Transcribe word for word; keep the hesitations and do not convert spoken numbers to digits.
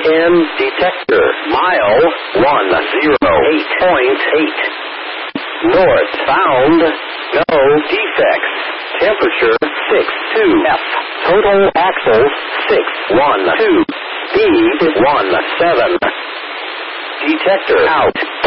N detector. Mile one zero eight point eight. North bound. No defects. Temperature six two F. Total axles six one two. Speed one seven. Detector out.